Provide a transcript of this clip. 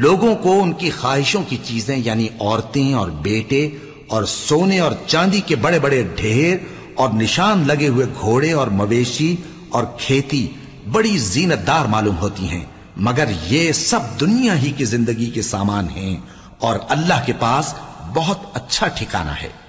लोगों को उनकी ख्वाहिशों की चीजें यानी औरतें और बेटे और सोने और चांदी के बड़े बड़े ढेर और निशान लगे हुए घोड़े और मवेशी और खेती बड़ी जीनतदार मालूम होती हैं, मगर ये सब दुनिया ही की जिंदगी के सामान हैं और अल्लाह के पास बहुत अच्छा ठिकाना है।